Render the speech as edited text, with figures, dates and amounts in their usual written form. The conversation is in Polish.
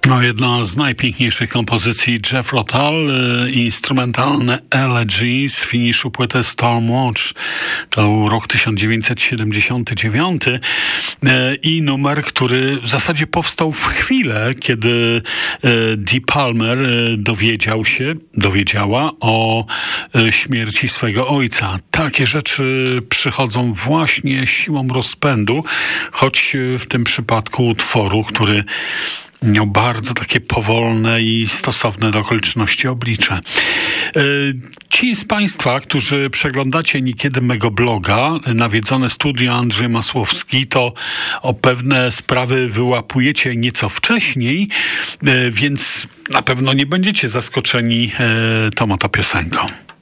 No, jedna z najpiękniejszych kompozycji Jethro Tull, instrumentalne Elegy z finiszu płyty Stormwatch. To był rok 1979 i numer, który w zasadzie powstał w chwilę, kiedy Dee Palmer dowiedziała o śmierci swojego ojca. Takie rzeczy przychodzą właśnie siłą rozpędu, choć w tym przypadku utworu, który miał bardzo takie powolne i stosowne do okoliczności oblicze. Ci z Państwa, którzy przeglądacie niekiedy mego bloga, nawiedzone studio Andrzej Masłowski, to o pewne sprawy wyłapujecie nieco wcześniej, więc na pewno nie będziecie zaskoczeni tą oto piosenką.